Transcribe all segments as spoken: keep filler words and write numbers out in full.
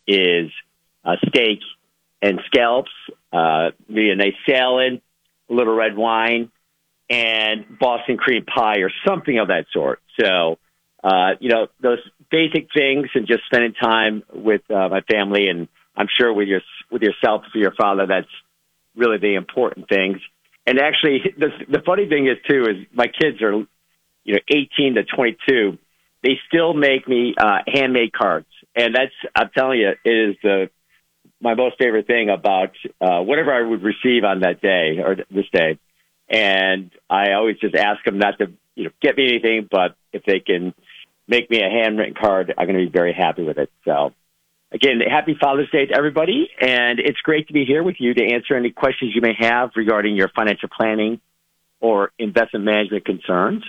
is uh, steak and scallops, uh, maybe a nice salad, a little red wine, and Boston cream pie or something of that sort. So, uh, you know, those basic things and just spending time with uh, my family, and I'm sure with your with yourself, with your father, that's really the important things. And actually, the, the funny thing is, too, is my kids are, you know, eighteen to twenty-two. They still make me uh, handmade cards. And that's, I'm telling you, it is the my most favorite thing about uh, whatever I would receive on that day or this day. And I always just ask them not to, you know, get me anything, but if they can make me a handwritten card, I'm going to be very happy with it. So, again, happy Father's Day to everybody. And it's great to be here with you to answer any questions you may have regarding your financial planning or investment management concerns.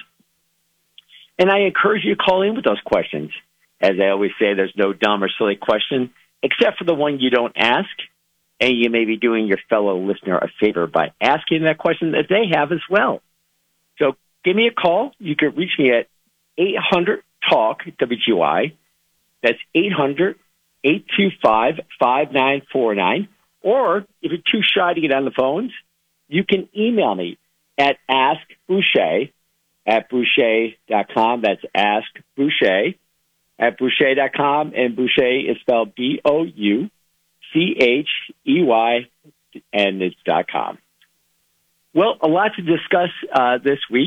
And I encourage you to call in with those questions. As I always say, there's no dumb or silly question, except for the one you don't ask. And you may be doing your fellow listener a favor by asking that question that they have as well. So give me a call. You can reach me at eight hundred talk, W G Y. That's eight hundred, eight two five, five nine four nine. Or if you're too shy to get on the phones, you can email me at askboucher at boucher dot com. That's askboucher at boucher dot com. And Boucher is spelled B O U C H E Y, and it's dot com. Well, a lot to discuss uh, this week.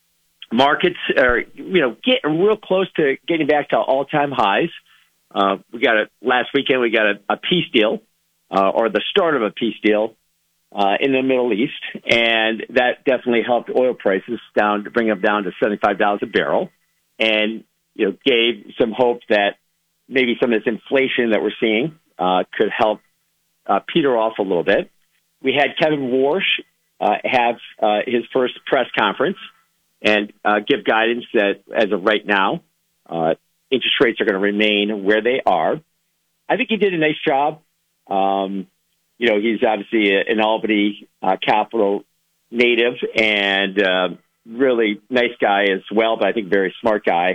Markets are, you know, getting real close to getting back to all-time highs. Uh, we got a last weekend. We got a, a peace deal, uh, or the start of a peace deal uh, in the Middle East, and that definitely helped oil prices down to bring them down to seventy-five dollars a barrel, and you know, gave some hope that maybe some of this inflation that we're seeing uh, could help uh, peter off a little bit. We had Kevin Warsh uh, have uh, his first press conference and uh, give guidance that as of right now, uh, interest rates are going to remain where they are. I think he did a nice job. Um, you know, he's obviously an Albany uh, Capital native and uh, really nice guy as well, but I think very smart guy.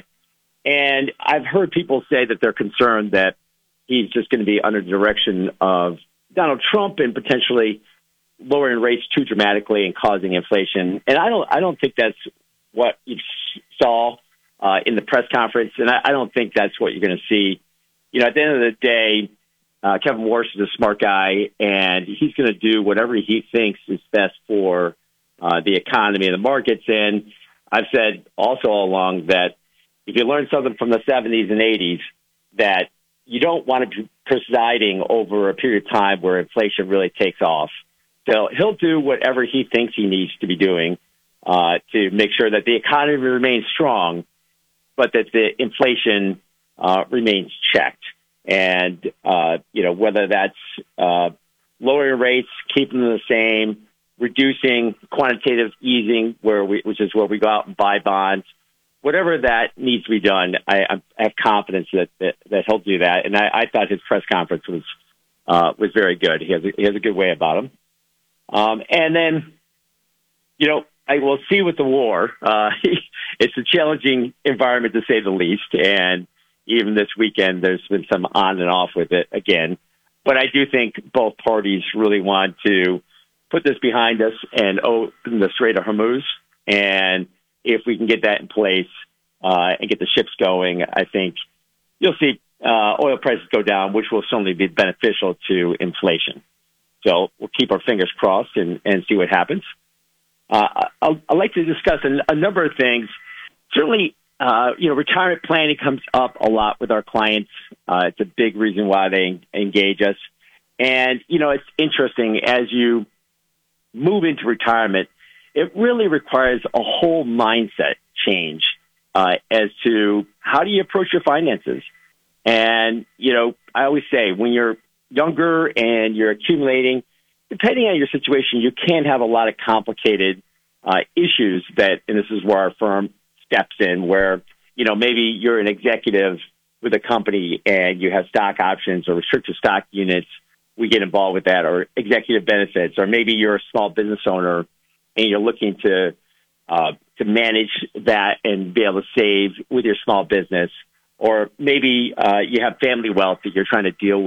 And I've heard people say that they're concerned that he's just going to be under the direction of Donald Trump and potentially lowering rates too dramatically and causing inflation. And I don't, I don't think that's what you saw uh, in the press conference, and I, I don't think that's what you're going to see. You know, at the end of the day, uh, Kevin Warsh is a smart guy, and he's going to do whatever he thinks is best for uh, the economy and the markets. And I've said also all along that if you learn something from the seventies and eighties, that you don't want to be presiding over a period of time where inflation really takes off. So he'll do whatever he thinks he needs to be doing uh, to make sure that the economy remains strong, but that the inflation uh, remains checked. And, uh, you know, whether that's uh, lowering rates, keeping them the same, reducing quantitative easing, where we, which is where we go out and buy bonds, whatever that needs to be done, I, I have confidence that, that, that he'll do that. And I, I thought his press conference was uh, was very good. He has a, he has a good way about him. Um, and then, you know, I will see with the war. Uh, it's a challenging environment to say the least. And even this weekend, there's been some on and off with it again. But I do think both parties really want to put this behind us and open the Strait of Hormuz. And if we can get that in place uh, and get the ships going, I think you'll see uh, oil prices go down, which will certainly be beneficial to inflation. So we'll keep our fingers crossed and, and see what happens. Uh, I'll, I'd like to discuss a, a number of things. Certainly, uh, you know, retirement planning comes up a lot with our clients. Uh, it's a big reason why they engage us. And, you know, it's interesting as you move into retirement, it really requires a whole mindset change uh, as to how do you approach your finances. And, you know, I always say when you're younger and you're accumulating, depending on your situation, you can have a lot of complicated uh, issues that, and this is where our firm steps in, where, you know, maybe you're an executive with a company and you have stock options or restricted stock units. We get involved with that, or executive benefits, or maybe you're a small business owner and you're looking to uh, to manage that and be able to save with your small business, or maybe uh, you have family wealth that you're trying to deal with.